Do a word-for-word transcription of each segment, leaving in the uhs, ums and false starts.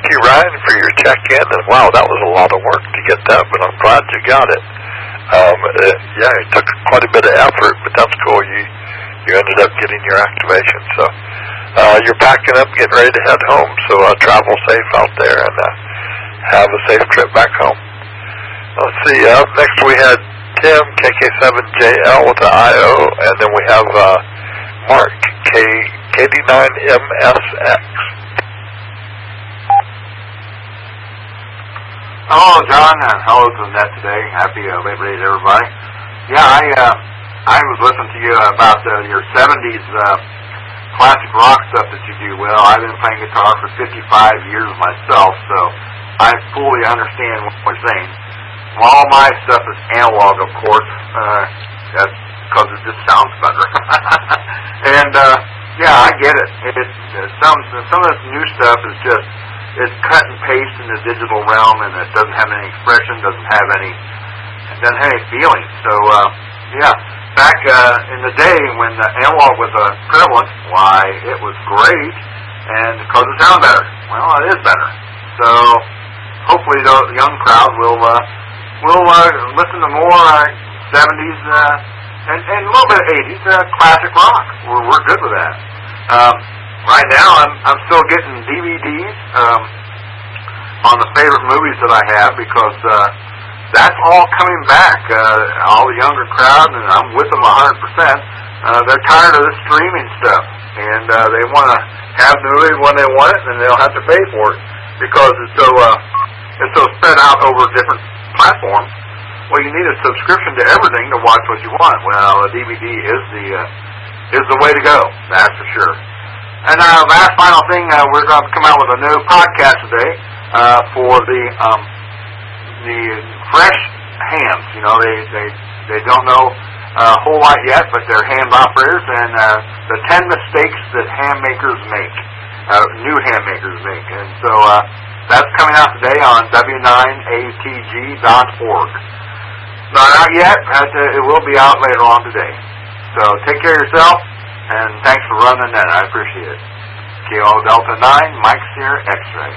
you, Ryan, for your check-in. And wow, that was a lot of work to get that, but I'm glad you got it. Um, it yeah, it took quite a bit of effort, but that's cool. You you ended up getting your activation. So uh, you're packing up, getting ready to head home. So uh, travel safe out there and uh, have a safe trip back home. Let's see. Up next we had Tim, K K seven J L with the I O, and then we have uh, Mark, K K D nine M S X. Hello, John. Uh, hello to the net today. Happy uh, Labor Day to everybody. Yeah, I uh, I was listening to you about uh, your seventies uh, classic rock stuff that you do. Well, I've been playing guitar for fifty-five years myself, so I fully understand what you're saying. All my stuff is analog, of course. Uh, that's because it just sounds better. and uh, yeah, I get it. It, it some some of this new stuff is just it's cut and paste in the digital realm, and it doesn't have any expression, doesn't have any, doesn't have any feeling. So uh, yeah, back uh, in the day when the analog was uh, prevalent, why it was great, and because it sounded better. Well, it is better. So hopefully the young crowd will uh, will uh, listen to more uh, seventies uh, and, and a little bit of eighties uh, classic rock. We're we're good with that. Um, Right now, I'm I'm still getting D V Ds um, on the favorite movies that I have because uh, that's all coming back. Uh, all the younger crowd, and I'm with them one hundred percent. Uh, they're tired of the streaming stuff, and uh, they want to have the movie when they want it, and they'll have to pay for it because it's so uh, it's so spread out over different platforms. Well, you need a subscription to everything to watch what you want. Well, a D V D is the uh, is the way to go. That's for sure. And uh, last final thing, uh, we're going to come out with a new podcast today uh, for the um, the fresh hams. You know, they they they don't know a whole lot yet, but they're ham operators, and uh, the ten mistakes that ham makers make, uh, new ham makers make. And so uh, that's coming out today on W nine A T G dot org. Not out yet, but uh, it will be out later on today. So take care of yourself. And thanks for running that. I appreciate it. Kilo Delta nine, Mike Sierra X-Ray.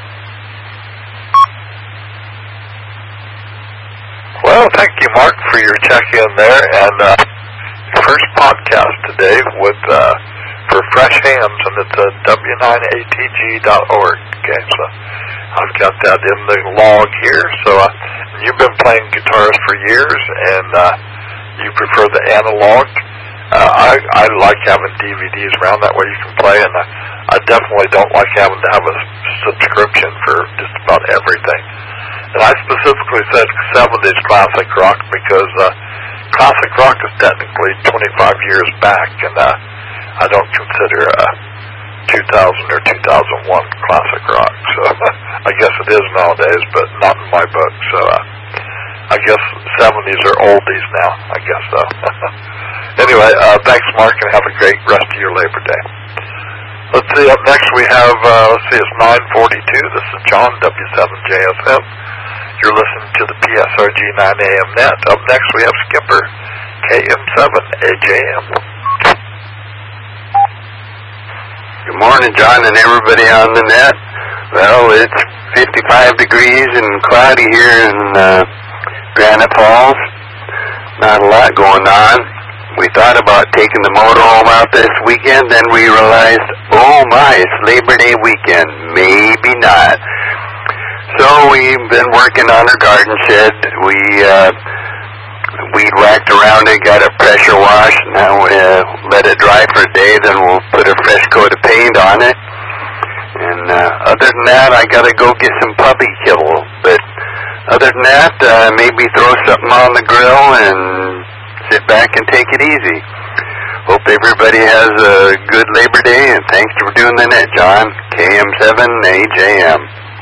Well, thank you, Mark, for your check-in there. And uh, first podcast today with uh, for Fresh Hams, and it's uh, W nine A T G dot org. Okay, so I've got that in the log here. So uh, you've been playing guitars for years, and uh, you prefer the analog. Uh, I, I like having D V Ds around, that way you can play, and I, I definitely don't like having to have a subscription for just about everything. And I specifically said seventies classic rock because uh, classic rock is technically twenty-five years back, and uh, I don't consider uh, two thousand or two thousand one classic rock. So I guess it is nowadays, but not in my book. So uh, I guess seventies are oldies now, I guess so. Anyway, uh, thanks, Mark, and have a great rest of your Labor Day. Let's see, up next we have, uh, let's see, it's nine forty-two. This is John, W seven J S M. You're listening to the P S R G nine A M net. Up next we have Skipper, K M seven A J M. Good morning, John, and everybody on the net. Well, it's fifty-five degrees and cloudy here in uh, Granite Falls. Not a lot going on. We thought about taking the motorhome out this weekend, then we realized, oh my, it's Labor Day weekend. Maybe not. So we've been working on our garden shed. We uh, weed whacked around it, got a pressure wash. Now we uh, let it dry for a day, then we'll put a fresh coat of paint on it. And uh, other than that, I got to go get some puppy kibble. But other than that, uh, maybe throw something on the grill and sit back and take it easy. Hope everybody has a good Labor Day, and thanks for doing the net, John. K M seven A J M.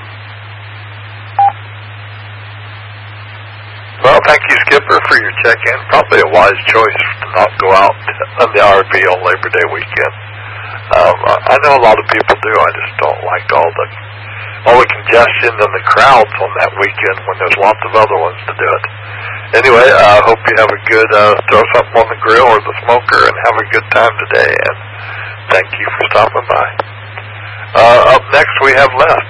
Well, thank you, Skipper, for your check-in. Probably a wise choice to not go out on the R V on Labor Day weekend. Um, I know a lot of people do. I just don't like all the all the congestion and the crowds on that weekend when there's lots of other ones to do it. Anyway, I uh, hope you have a good, uh, throw something on the grill or the smoker and have a good time today, and thank you for stopping by. Uh, up next we have Les.